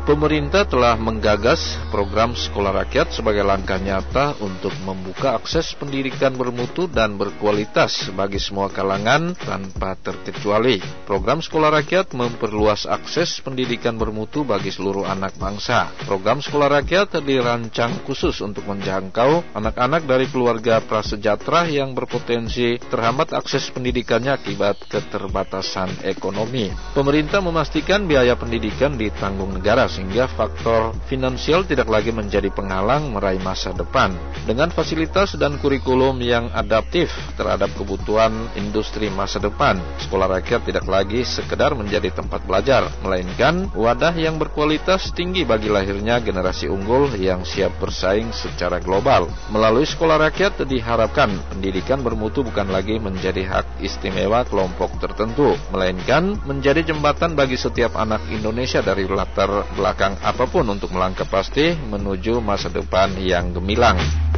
Pemerintah telah menggagas program Sekolah Rakyat sebagai langkah nyata untuk membuka akses pendidikan bermutu dan berkualitas bagi semua kalangan tanpa terkecuali. Program Sekolah Rakyat memperluas akses pendidikan bermutu bagi seluruh anak bangsa. Program Sekolah Rakyat dirancang khusus untuk menjangkau anak-anak dari keluarga prasejahtera yang berpotensi terhambat akses pendidikannya akibat keterbatasan ekonomi. Pemerintah memastikan biaya pendidikan ditanggung negara sehingga faktor finansial tidak lagi menjadi penghalang meraih masa depan. Dengan fasilitas dan kurikulum yang adaptif terhadap kebutuhan industri masa depan, Sekolah Rakyat tidak lagi sekedar menjadi tempat belajar, melainkan wadah yang berkualitas tinggi bagi lahirnya generasi unggul yang siap bersaing secara global. Melalui Sekolah Rakyat diharapkan pendidikan bermutu bukan lagi menjadi hak istimewa kelompok tertentu, melainkan menjadi jembatan bagi setiap anak Indonesia dari latar belakang apapun untuk melangkah pasti menuju masa depan yang gemilang.